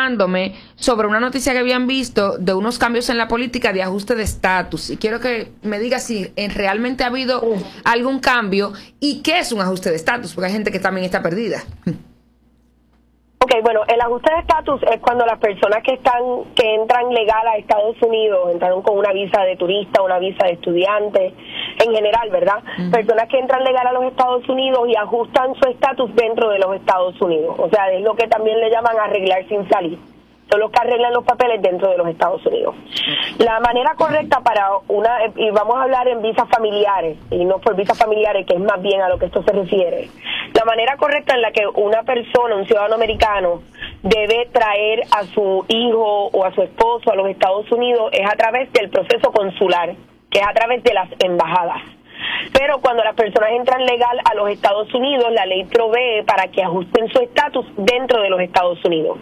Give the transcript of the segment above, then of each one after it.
preguntándome sobre una noticia que habían visto de unos cambios en la política de ajuste de estatus. Y quiero que me diga si realmente ha habido algún cambio y qué es un ajuste de estatus, porque hay gente que también está perdida. Ok, bueno, el ajuste de estatus es cuando las personas que entran legal a Estados Unidos, entraron con una visa de turista, una visa de estudiante, en general, ¿verdad? Personas que entran legal a los Estados Unidos y ajustan su estatus dentro de los Estados Unidos. O sea, es lo que también le llaman arreglar sin salir. Son los que arreglan los papeles dentro de los Estados Unidos. La manera correcta para y vamos a hablar en visas familiares, y no por visas familiares, que es más bien a lo que esto se refiere. La manera correcta en la que una persona, un ciudadano americano, debe traer a su hijo o a su esposo a los Estados Unidos es a través del proceso consular, que es a través de las embajadas. Pero cuando las personas entran legal a los Estados Unidos, la ley provee para que ajusten su estatus dentro de los Estados Unidos.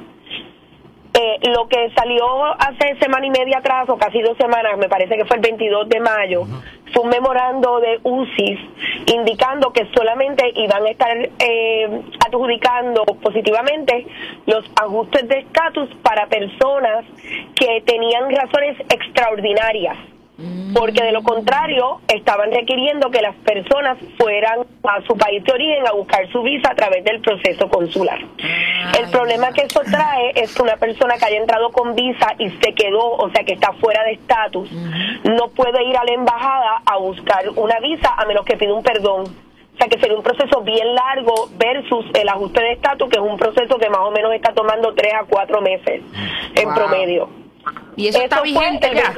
Lo que salió hace semana y media atrás, o casi 2 semanas, me parece que fue el 22 de mayo, fue un memorando de UCIS indicando que solamente iban a estar adjudicando positivamente los ajustes de estatus para personas que tenían razones extraordinarias. Porque de lo contrario estaban requiriendo que las personas fueran a su país de origen a buscar su visa a través del proceso consular. El problema que eso trae es que una persona que haya entrado con visa y se quedó, o sea que está fuera de estatus, no puede ir a la embajada a buscar una visa a menos que pida un perdón. O sea que sería un proceso bien largo versus el ajuste de estatus, que es un proceso que más o menos está tomando 3 a 4 meses en promedio. Y eso está vigente ya.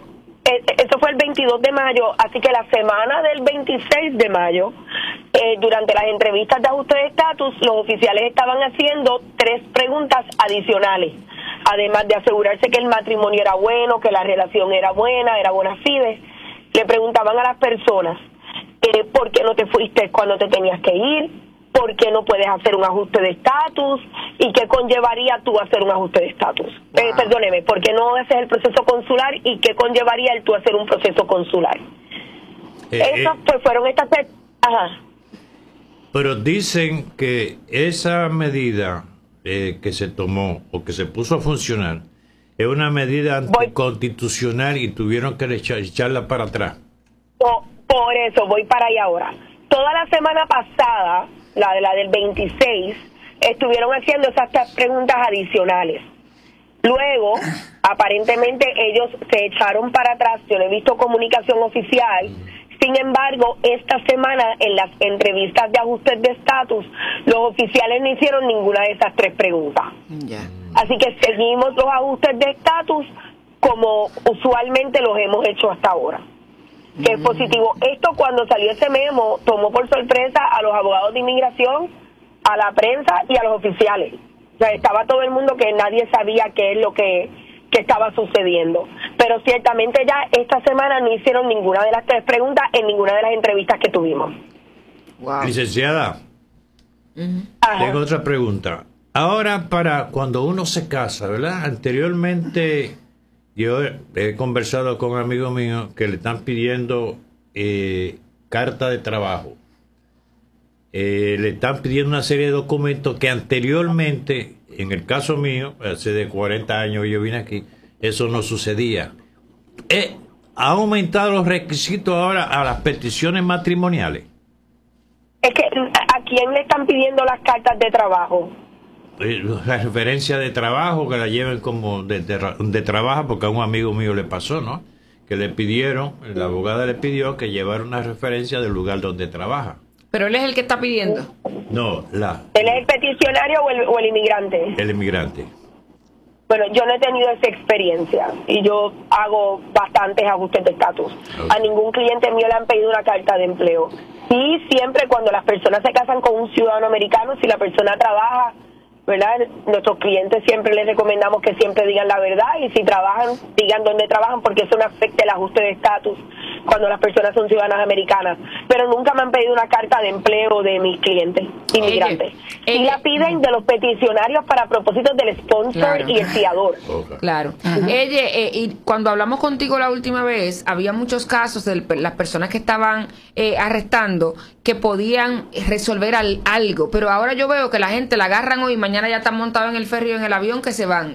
Eso fue el 22 de mayo, así que la semana del 26 de mayo, durante las entrevistas de ajuste de estatus, los oficiales estaban haciendo 3 preguntas adicionales, además de asegurarse que el matrimonio era bueno, que la relación era buena, era bona fide. Le preguntaban a las personas, ¿por qué no te fuiste cuando te tenías que ir? ¿Por qué no puedes hacer un ajuste de estatus? ¿Y qué conllevaría tú hacer un ajuste de estatus? Perdóneme, ¿por qué no haces el proceso consular? ¿Y qué conllevaría el tú hacer un proceso consular? Esas pues fueron estas... Ajá. Pero dicen que esa medida que se tomó o que se puso a funcionar es una medida anticonstitucional y tuvieron que echarla para atrás. Por eso, voy para allá ahora. Toda la semana pasada, la del 26, estuvieron haciendo esas 3 preguntas adicionales. Luego, aparentemente, ellos se echaron para atrás. Yo no he visto comunicación oficial. Sin embargo, esta semana, en las entrevistas de ajustes de estatus, los oficiales no hicieron ninguna de esas 3 preguntas. Así que seguimos los ajustes de estatus como usualmente los hemos hecho hasta ahora. Que es positivo. Esto, cuando salió ese memo, tomó por sorpresa a los abogados de inmigración, a la prensa y a los oficiales. O sea, estaba todo el mundo que nadie sabía qué es lo que estaba sucediendo. Pero ciertamente ya esta semana no hicieron ninguna de las 3 preguntas en ninguna de las entrevistas que tuvimos. Licenciada, tengo otra pregunta. Ahora, para cuando uno se casa, ¿verdad? Anteriormente... Yo he conversado con amigos míos que le están pidiendo carta de trabajo. Le están pidiendo una serie de documentos que anteriormente, en el caso mío, hace de 40 años yo vine aquí, eso no sucedía. ¿Ha aumentado los requisitos ahora a las peticiones matrimoniales? Es que, ¿a quién le están pidiendo las cartas de trabajo? La referencia de trabajo, que la lleven como de trabajo, porque a un amigo mío le pasó, ¿no? Que le pidieron, la abogada le pidió que llevara una referencia del lugar donde trabaja. ¿Pero él es el que está pidiendo? No, ¿Él es el peticionario o el inmigrante? El inmigrante. Bueno, yo no he tenido esa experiencia y yo hago bastantes ajustes de estatus. A ningún cliente mío le han pedido una carta de empleo. Y siempre cuando las personas se casan con un ciudadano americano, si la persona trabaja, ¿verdad? Nuestros clientes siempre les recomendamos que siempre digan la verdad y si trabajan, digan dónde trabajan porque eso no afecta el ajuste de estatus cuando las personas son ciudadanas americanas. Pero nunca me han pedido una carta de empleo de mis clientes inmigrantes. Y la piden de los peticionarios para propósitos del sponsor y el fiador. Claro. Y cuando hablamos contigo la última vez, había muchos casos de las personas que estaban arrestando que podían resolver algo, pero ahora yo veo que la gente la agarran hoy y mañana ya están montados en el ferry o en el avión que se van.